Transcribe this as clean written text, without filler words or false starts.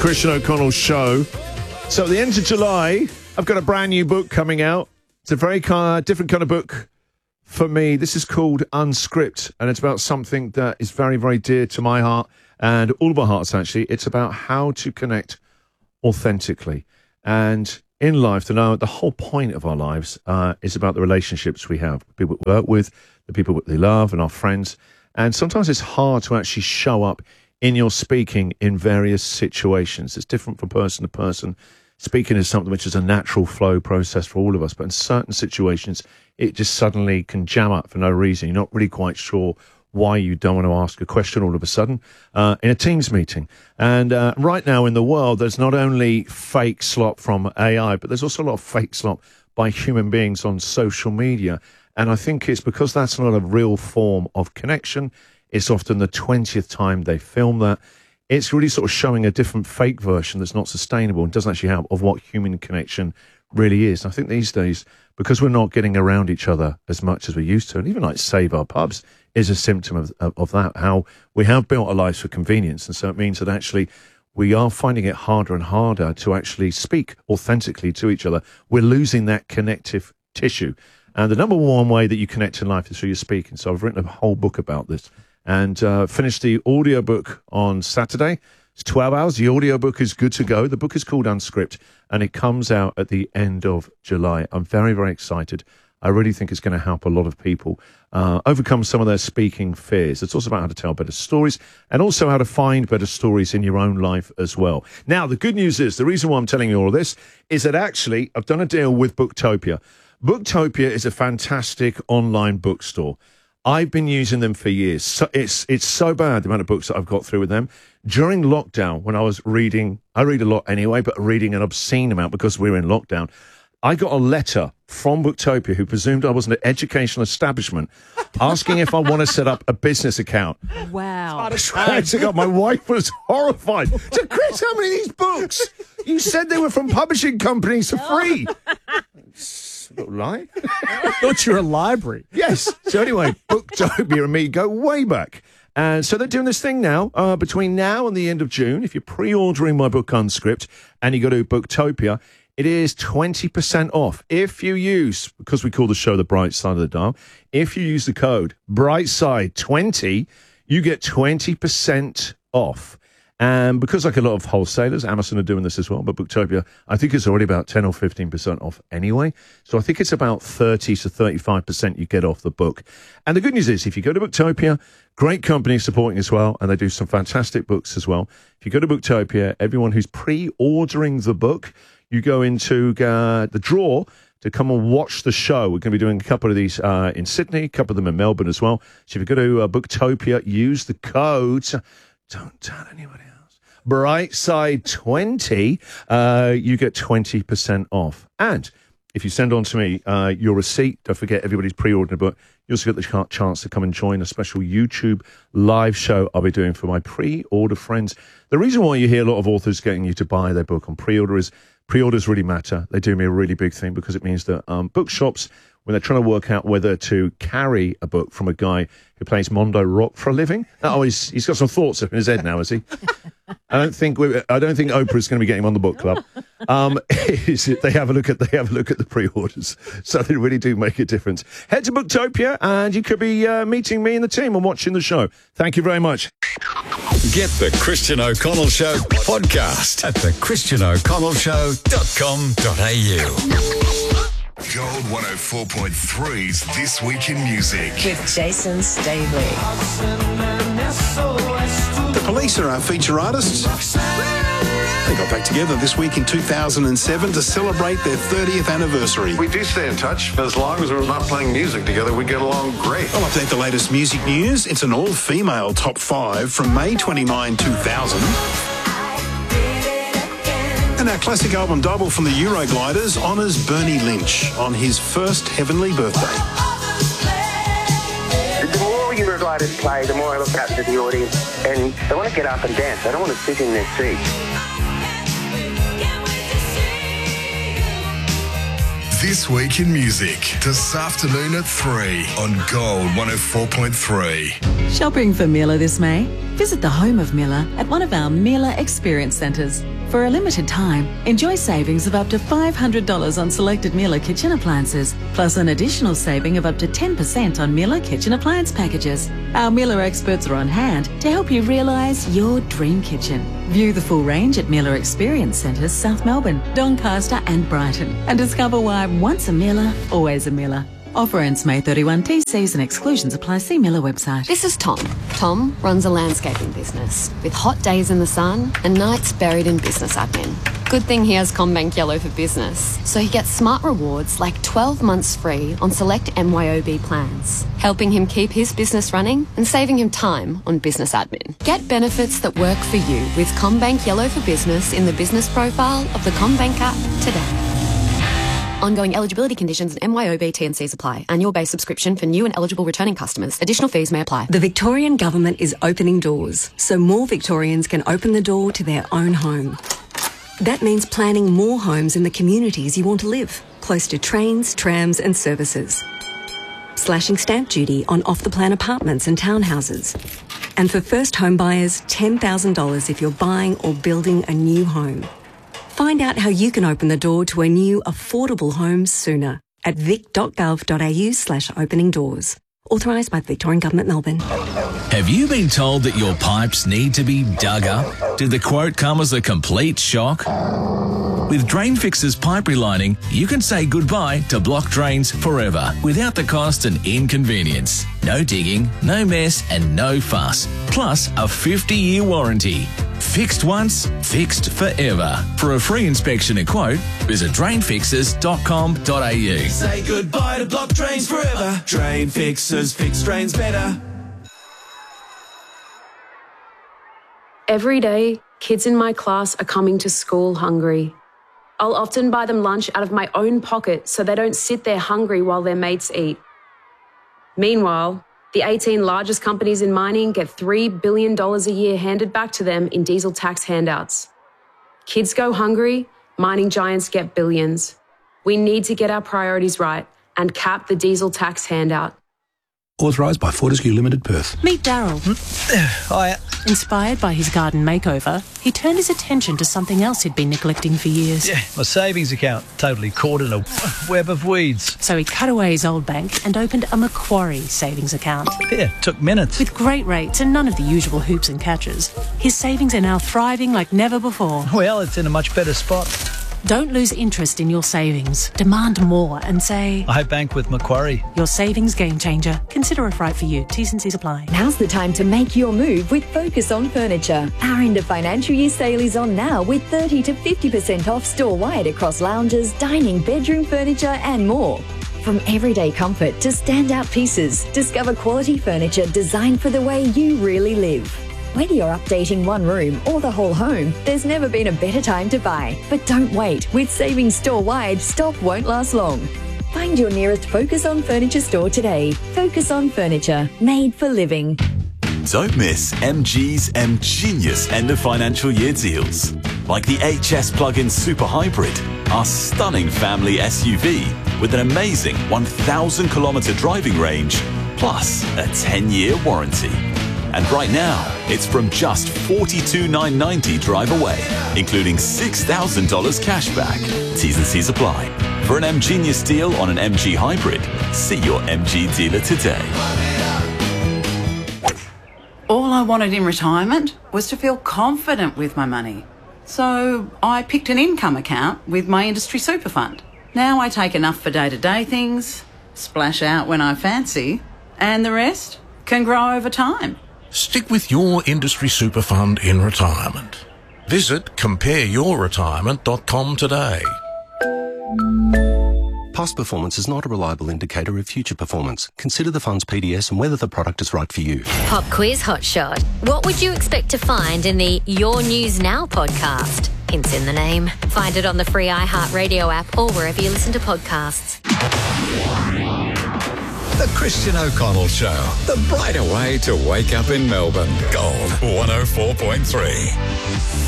Christian O'Connell Show. So at the end of July, I've got a brand new book coming out. It's a very different kind of book for me. This is called Unscript, and it's about something that is very, very dear to my heart and all of our hearts, actually. It's about how to connect authentically. And in life, the whole point of our lives is about the relationships we have, the people we work with, the people that we love, and our friends. And sometimes it's hard to actually show up in your speaking in various situations. It's different from person to person. Speaking is something which is a natural flow process for all of us, but in certain situations, it just suddenly can jam up for no reason. You're not really quite sure why you don't want to ask a question all of a sudden in a Teams meeting. And right now in the world, there's not only fake slop from AI, but there's also a lot of fake slop by human beings on social media. And I think it's because that's not a real form of connection. It's often the 20th time they film that. It's really sort of showing a different fake version that's not sustainable and doesn't actually have of what human connection really is. And I think these days, because we're not getting around each other as much as we used to, and even like Save Our Pubs is a symptom of that, how we have built our lives for convenience. And so it means that actually we are finding it harder and harder to actually speak authentically to each other. We're losing that connective tissue. And the number one way that you connect in life is through your speaking. So I've written a whole book about this and finished the audiobook on Saturday. It's 12 hours. The audiobook is good to go. The book is called Unscript, and it comes out at the end of July. I'm very, very excited. I really think it's going to help a lot of people overcome some of their speaking fears. It's also about how to tell better stories and also how to find better stories in your own life as well. Now, the good news is, the reason why I'm telling you all of this is that actually I've done a deal with Booktopia. Booktopia is a fantastic online bookstore. I've been using them for years. So it's so bad, the amount of books that I've got through with them. During lockdown, when I was reading, I read a lot anyway, but reading an obscene amount because we were in lockdown, I got a letter from Booktopia who presumed I was an educational establishment asking if I want to set up a business account. Wow. I swear to God, my wife was horrified. So, Chris, how many of these books? You said they were from publishing companies for free. Little lie. I thought you were a library. Yes. So anyway, Booktopia and me go way back. And so they're doing this thing now, between now and the end of June. If you're pre-ordering my book Unscript and you go to Booktopia, it is 20% off. If you use, because we call the show The Bright Side of the Dial, if you use the code BRIGHTSIDE20, you get 20% off. And because like a lot of wholesalers, Amazon are doing this as well, but Booktopia, I think it's already about 10 or 15% off anyway. So I think it's about 30 to 35% you get off the book. And the good news is, if you go to Booktopia, great company supporting as well, and they do some fantastic books as well. If you go to Booktopia, everyone who's pre-ordering the book, you go into the draw to come and watch the show. We're going to be doing a couple of these in Sydney, a couple of them in Melbourne as well. So if you go to Booktopia, use the code, don't tell anybody else, BRIGHTSIDE20, you get 20% off. And if you send on to me your receipt, don't forget everybody's pre-ordering a book. You also get the chance to come and join a special YouTube live show I'll be doing for my pre-order friends. The reason why you hear a lot of authors getting you to buy their book on pre-order is pre-orders really matter. They do me a really big thing because it means that bookshops, when they're trying to work out whether to carry a book from a guy who plays Mondo Rock for a living, he's got some thoughts up in his head now, has he? I don't think Oprah's going to be getting him on the book club. They have a look at the pre-orders, so they really do make a difference. Head to Booktopia, and you could be meeting me and the team and watching the show. Thank you very much. Get the Christian O'Connell Show podcast at thechristianoconnellshow.com.au. Gold 104.3's This Week in Music. With Jason Staveley. The Police are our feature artists. They got back together this week in 2007 to celebrate their 30th anniversary. We do stay in touch. As long as we're not playing music together, we get along great. I'll update the latest music news. It's an all-female top 5 from May 29, 2000. And our classic album double from the Eurogliders honours Bernie Lynch on his first heavenly birthday. The more Eurogliders play, the more I look out to the audience and they want to get up and dance. They don't want to sit in their seats. This Week in Music, this afternoon at 3 on Gold 104.3. Shopping for Miller this May? Visit the home of Miller at one of our Miller Experience Centres. For a limited time, enjoy savings of up to $500 on selected Miller kitchen appliances, plus an additional saving of up to 10% on Miller kitchen appliance packages. Our Miller experts are on hand to help you realise your dream kitchen. View the full range at Miller Experience Centres, South Melbourne, Doncaster and Brighton, and discover why once a Miller, always a Miller. Offer ends May 31. TCs and exclusions apply. See Miller website. This is Tom. Tom runs a landscaping business with hot days in the sun and nights buried in business admin. Good thing he has CommBank Yellow for Business, so he gets smart rewards like 12 months free on select MYOB plans, helping him keep his business running and saving him time on business admin. Get benefits that work for you with CommBank Yellow for Business in the business profile of the CommBank app today. Ongoing eligibility conditions and MYOB T&Cs apply. Annual base subscription for new and eligible returning customers. Additional fees may apply. The Victorian Government is opening doors, so more Victorians can open the door to their own home. That means planning more homes in the communities you want to live, close to trains, trams and services. Slashing stamp duty on off-the-plan apartments and townhouses. And for first home buyers, $10,000 if you're buying or building a new home. Find out how you can open the door to a new affordable home sooner at vic.gov.au/opening doors. Authorised by the Victorian Government, Melbourne. Have you been told that your pipes need to be dug up? Did the quote come as a complete shock? With Drain Fix's pipe relining, you can say goodbye to blocked drains forever without the cost and inconvenience. No digging, no mess and no fuss. Plus a 50-year warranty. Fixed once, fixed forever. For a free inspection and quote, visit drainfixers.com.au. Say goodbye to blocked drains forever. Drain Fixers, fix drains better. Every day, kids in my class are coming to school hungry. I'll often buy them lunch out of my own pocket so they don't sit there hungry while their mates eat. Meanwhile, the 18 largest companies in mining get $3 billion a year handed back to them in diesel tax handouts. Kids go hungry, mining giants get billions. We need to get our priorities right and cap the diesel tax handout. Authorised by Fortescue Limited, Perth. Meet Daryl. Hiya. Inspired by his garden makeover, he turned his attention to something else he'd been neglecting for years. Yeah, my savings account totally caught in a web of weeds. So he cut away his old bank and opened a Macquarie savings account. Yeah, took minutes. With great rates and none of the usual hoops and catches, his savings are now thriving like never before. Well, it's in a much better spot. Don't lose interest in your savings. Demand more and say, I bank with Macquarie. Your savings game changer. Consider it right for you. T's and C's apply. Now's the time to make your move with Focus on Furniture. Our end of financial year sale is on now with 30 to 50% off store-wide across lounges, dining, bedroom furniture and more. From everyday comfort to standout pieces, discover quality furniture designed for the way you really live. Whether you're updating one room or the whole home, there's never been a better time to buy. But don't wait. With savings store-wide, stock won't last long. Find your nearest Focus on Furniture store today. Focus on Furniture, made for living. Don't miss MG's M-Genius end of financial year deals. Like the HS plug-in Super Hybrid, our stunning family SUV with an amazing 1,000 kilometre driving range, plus a 10-year warranty. And right now, it's from just $42,990 drive away, including $6,000 cash back. T's and C's apply. For an M-Genius deal on an MG Hybrid, see your MG dealer today. All I wanted in retirement was to feel confident with my money. So I picked an income account with my industry super fund. Now I take enough for day-to-day things, splash out when I fancy, and the rest can grow over time. Stick with your industry super fund in retirement. Visit compareyourretirement.com today. Past performance is not a reliable indicator of future performance. Consider the fund's PDS and whether the product is right for you. Pop quiz hotshot. What would you expect to find in the Your News Now podcast? Hints in the name. Find it on the free iHeartRadio app or wherever you listen to podcasts. The Christian O'Connell Show. The brighter way to wake up in Melbourne. Gold 104.3.